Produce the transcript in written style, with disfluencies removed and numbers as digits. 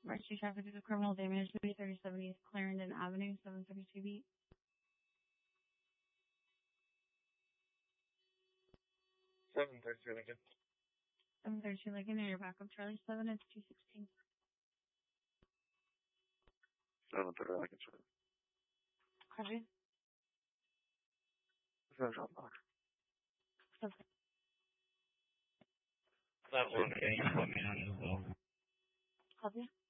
Emergency traffic due to criminal damage, 37 East Clarendon Avenue, 732 beat. 732 Lincoln. 732 Lincoln, near your backup, Charlie 7, it's 216. 730 Lincoln, sir. Copy. 775. Okay. 740. Copy.